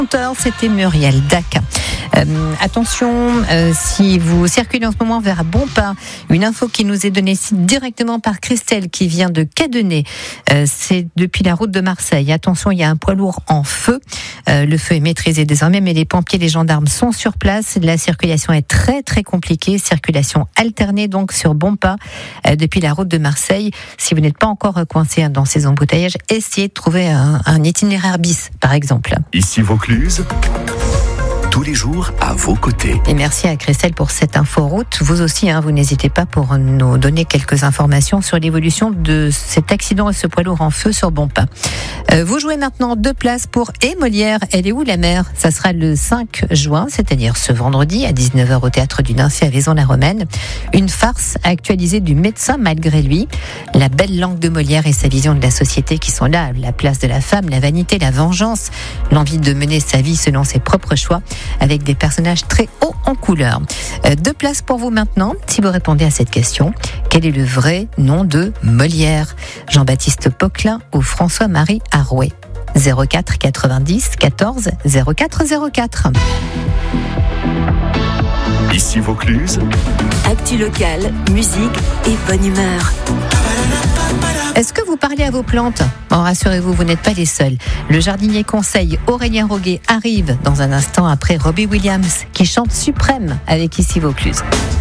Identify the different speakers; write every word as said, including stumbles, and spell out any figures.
Speaker 1: C'était Muriel Dac. Euh, attention, euh, si vous circulez en ce moment vers Bompas, une info qui nous est donnée directement par Christelle qui vient de Cadenet. Euh, c'est depuis la route de Marseille. Attention, il y a un poids lourd en feu. Euh, le feu est maîtrisé désormais, mais les pompiers et les gendarmes sont sur place. La circulation est très très compliquée. Circulation alternée donc sur Bompas euh, depuis la route de Marseille. Si vous n'êtes pas encore coincé dans ces embouteillages, essayez de trouver un, un itinéraire bis, par exemple.
Speaker 2: Ici Vaucluse, tous les jours à vos côtés.
Speaker 1: Et merci à Christelle pour cette inforoute. Vous aussi, hein, vous n'hésitez pas pour nous donner quelques informations sur l'évolution de cet accident et ce poids lourd en feu sur Bompas. Euh, vous jouez maintenant deux places pour Et Molière, elle est où la mer ? Ça sera le cinq juin, c'est-à-dire ce vendredi à dix-neuf heures au Théâtre du Nancy à Vaison-la-Romaine. Une farce actualisée du médecin malgré lui. La belle langue de Molière et sa vision de la société qui sont là. La place de la femme, la vanité, la vengeance, l'envie de mener sa vie selon ses propres choix, avec des personnages très hauts en couleur. Euh, deux places pour vous maintenant, si vous répondez à cette question. Quel est le vrai nom de Molière ? Jean-Baptiste Poquelin ou François-Marie Arouet ? zéro quatre quatre-vingt-dix quatorze zéro quatre zéro quatre.
Speaker 2: Ici Vaucluse,
Speaker 3: actu locale, musique et bonne humeur.
Speaker 1: Est-ce que vous parlez à vos plantes ? Bon, rassurez-vous, vous n'êtes pas les seuls. Le jardinier conseil Aurélien Roguet arrive dans un instant après Robbie Williams qui chante Suprême avec Ici Vaucluse.